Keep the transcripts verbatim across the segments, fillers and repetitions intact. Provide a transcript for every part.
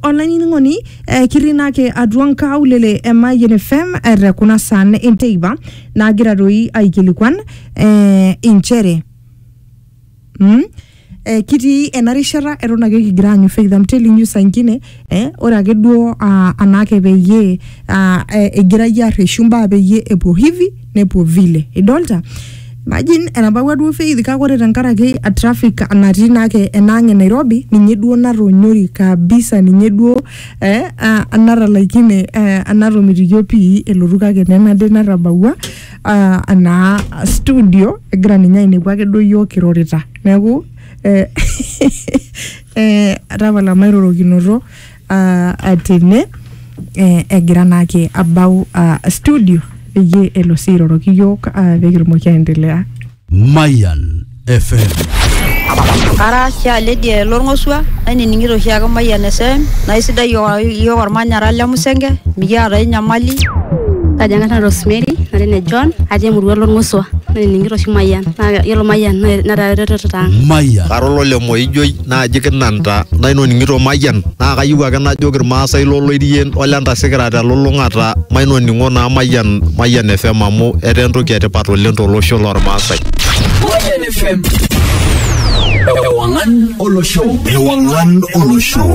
online ngoni eh, kirina ke adwan kaulele ema N F M er kuna san inteiba na gira roi aikilikwan eh, inchere mm? Eh, kiti enarishara erona ke kigiranyu Faith, I'm telling you sankine eh ora ke duo uh, anake beye uh, egira ya reshumba beye epo hivi nepo vile idolta imagine enabawa duo Faith ka kore tankara ke a traffic anati nake enange Nairobi ninye duo naronyori kabisa ninye duo eh uh, anara laikine eh, anaro mitijopi eloruka ke nena de narabawa uh, ana studio egira ninya inekwa ke do yo kirorita neeku eh eh ravala mairoro kinoro uh, atene eh egira nake abau uh, studio ye elosiro rokiyok uh, begir mo kaendelea Mayan F M Ara sha ledi lorngoswa ani ningiro sha ga Mayan F M na isida yo yo warmanya ralla musenge miya ra nyamali Kajanga na Rosemary na Rene John aje murwa lorngoswa na ningiro shi Mayan na yelo Mayan na rarereta Mayan Karolo le moijoi na jikinanta na ino ningiro Mayan na kayuwa kana jogir maasai loloirien olenta sikrata lolongata maino ningo na Mayan Mayan F M amu etentoki etipat oleng tolosho lormaasai Mayan F M Ewangan Olosho Ewangan Olosho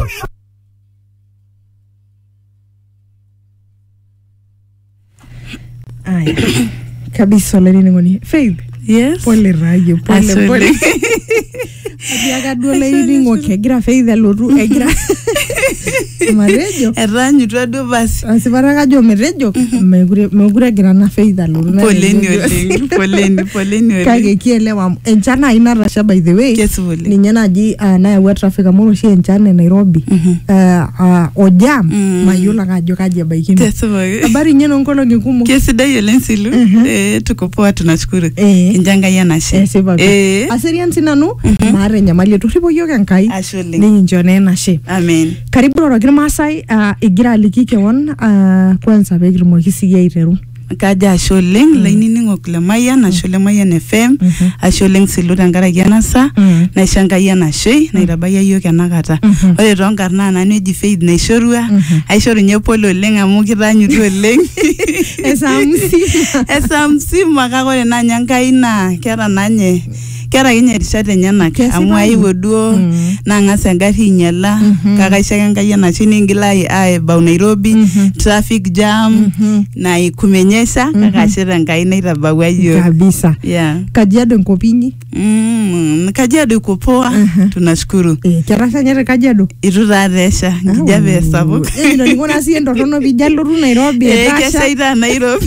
ay kabisa leni ngoni Faith. Yes. Pole rayo, pole pole. Adiaga dole ini ngoke gira Faith aloru egira. Marejo. Eranyu twado basi. Asibaraga jo merejo. Megure megure gira na Faith aloru. Poleni oleng, poleni, poleni oleng. Kage kielewa enchana ina rasha by the way. Kesuli. Ninya naji uh, na wa traffic amoro shi enchana Nairobi. Uh, uh, ojam mm. Mayola gajo kaje baikini. Kesuli. Habari nyeno nkolo ngikumu. Kesidai oleng silu. Uh -huh. Eh tuko poa tunashukuru. Eh. Njanga yana she. Eh. eh. Aserian sinanu uh -huh. Mare nyamali turibo yoga nkai. Ashole. Ni njone na she. Amen. Karibu ro Masai uh, igira likike won uh, kwanza begir mo kisiye iteru kaja asholeng mm. laini ningo kula Mayan mm. ashole Mayan F M mm -hmm. asholeng siluta ngara giana sa mm. na shanga yana shei na irabaya yo kana kata mm -hmm. ore rongarna na neji Faith na ishorua mm -hmm. aishoru nyepolo leng amu kiranyu to leng esamsima esamsima kakore na nyanga ina kera nanye kera kinye rishate nyana amu aiwo duo mm. na ngasa ngari nyala mm -hmm. kakaishaka ngaya na chini ngilai ai ba Nairobi mm -hmm. traffic jam mm -hmm. na ikumenyesha mm -hmm. kakashira ngai na irabawa hiyo kabisa yeah Kajiado nkopinyi mm Kajiado kupoa uh -huh. tunashukuru eh kerasa nyere Kajiado iruraresha ngijabe sababu eh ndo ngona si endotono bijalo ru Nairobi eh kesaida Nairobi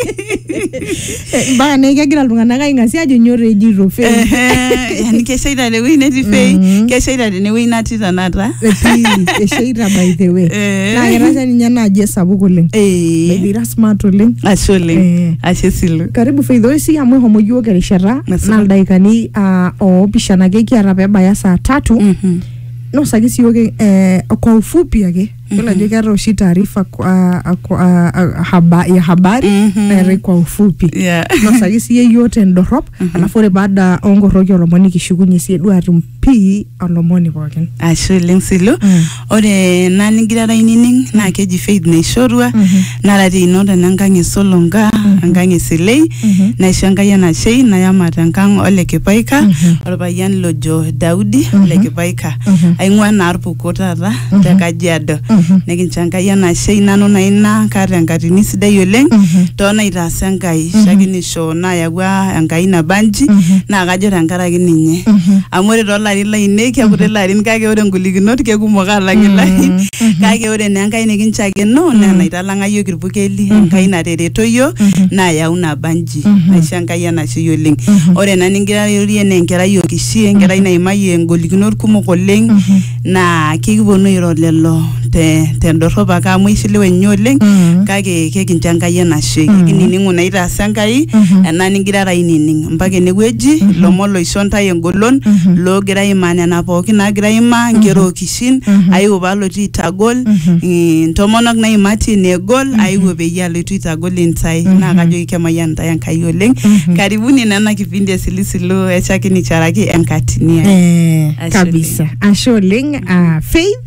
ba ne kegira lungana kai ngasi ajo nyore jiro Fe eh yani kesaida le wina ti Fe kesaida ne wina ti tanata eh kesaida by the way na kerasa nyana aje sababu oleng eh bebira smart oleng ashole ashesilu karibu Faith oisi amwe homo yuo gerishara na daikani uh, o bishana ke kiara beba ya saa tatu mm -hmm. no sagisi yoge eh, kwa ufupi yake Kila mm -hmm. jika roshi taarifa kwa, kwa uh, haba, ya habari mm -hmm. na kwa ufupi yeah. no sagisi ye yote ndorop mm -hmm. alafore baada ongo roki olomoni kishugunye siye dua rumpi olomoni wakin ashole silo mm. ore nani gira rainining mm -hmm. na keji Faith na ishorua mm -hmm. na rati inoda nangange solonga mm -hmm. angange silei mm -hmm. na ishanga ya na shei na ya matangang ole kipaika mm -hmm. ore bayan lojo Daudi mm -hmm. ole kipaika mm -hmm. aingwa na arpu kota ra mm -hmm. Kajiado mm -hmm. nekinchanga yana shei nano na ina kare ngatini sidai oleng mm -hmm. tona itasa ngai mm -hmm. shagini shona yawa ngai na banji mm -hmm. na kajora ngara gininye mm -hmm. amore dola ila ineki akure la rin kage ore nguliginot ke kumoka langila mm -hmm. kage ore ngai nekinchage no mm -hmm. na italanga yo kirpukeli mm -hmm. ngai na rereto yo mm -hmm. na yauna banji mm -hmm. aishanga yana shei oleng mm -hmm. ore nani ngira yori ene ngera yo kishie ngera ina imaye nguliginot kumok oleng mm -hmm. na kikibono iro lelo te tendoroba ka mwishiliwe nyoleng mm -hmm. kage kekinchanga yana shei mm -hmm. kininingu na ita sangai mm -hmm. enani ngira rainining mpake neweji mm -hmm. lomolo isonta yengolon mm -hmm. lo gira imanya na poki na gira ima ngero mm -hmm. kishin mm -hmm. ayo balo ti tagol mm -hmm. ntomonok na imati ne gol mm -hmm. ayo be yalo ti tagol insai mm -hmm. na kajo ikema yanta yankayoleng mm -hmm. karibuni nana kipindi silisilo echaki ni charaki enkatinia eh kabisa asholeng uh, Faith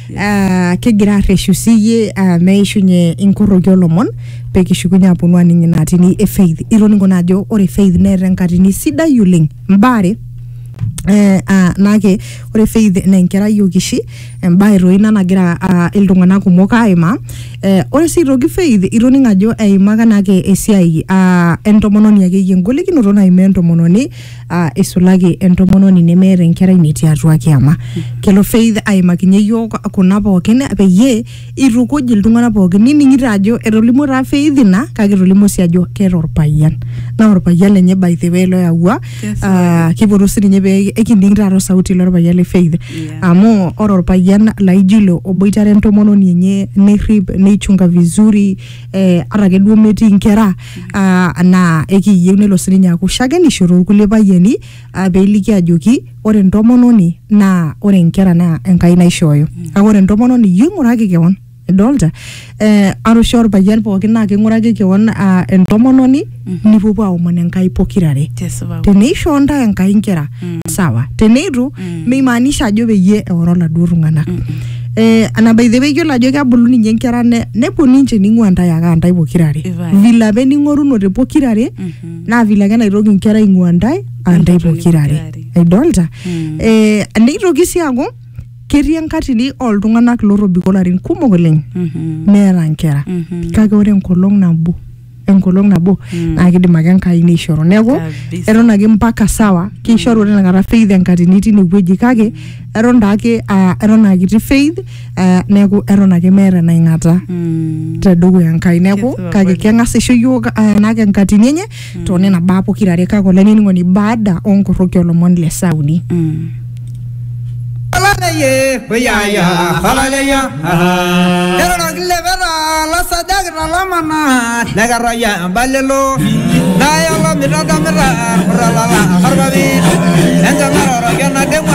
ah kegira arreshu siye meishunye inkoroki olomon pekishukunye aponu aning inatini e Faith ironingo najo ore Faith neeta enkatini sidai oleng mbare eh uh, nake ore Faith na enkerai okishi embae roina nagira uh, iltung'anak kumok aima eh ore si toki Faith ironing ajo eimaka nake esiai uh, entomononi ake yengolikinoto na ime entomononi uh, isulaki entomononi nemeeta enkerai netii atua kiama mm -hmm. Kelo Faith aimakinye yok kuna pookin peyie itukuj iltung'anak pookin nining'ita ajo etolimu ra Faith na kake etolimu si ajo keeta orpayian na orpayian lenye by the way loyaua yes, uh, kipotu sininye pe ekining taro sauti lorpayian le Faith yeah. Amu oro orpayian laijilo oboitare entomononi enye nerip neichunga vizuri eh arake duo metii nkera uh, na ekiyieu nelo sininye akushake nishoro irkulie payiani uh, peiliki ajoki ore entomononi na ore nkera na enkai naishooyo mm. Ore entomononi ying'uraki kewon edolta eh arusha orpayian pookin na king'uraki kewon uh, entomononi mm -hmm. Nipupu aomon enkai pokirare teneisho nda enkai nkera mm. Sawa teneitu mm. Meimaanisha ajo peyie eoro laduo tung'anak mm -hmm. Eh ana by the way yiolo ajo kebulu ninye nkera ne nepuo ninche ning'ua ntai aka ntai pokirare vila pe ning'orunote pokirare mm -hmm. Na vila ke naitoki nkera ing'ua ntai antai pokirare edolta mm. Eh neitoki si aku ketii enkatini oltung'anak lorobiko larin kumok oleng meeta nkera kake ore enkolong nabo enkolong nabo na kidim ake enkai neishoro neeku eton ake mpaka sawa keishoru tenakata Faith enkatini tine wueji kake eton ndake eton ake ti Faith neeku eton ake meeta naing'ata tedukuya enkai neeku kake keng'as aisho yiok nake enkatini enye tonena baa pokirare kake olainining'oni baada onkoroki olomon le sauni Halaleya, bayaya, halaleya. Erona gilebera la sadagna la mana, nagaraya balelo. Naya la mirada mirar, rala la harbavi. Enja mara gana demu